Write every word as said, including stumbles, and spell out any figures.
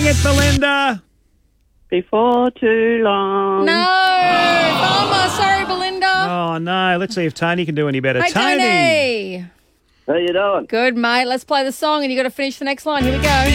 Sing it, Belinda. Before too long. No, Farmer. Sorry, Belinda. Oh, no. Let's see if Tony can do any better. Hey, Tony. How you doing? Good, mate. Let's play the song and you got to finish the next line. Here we go.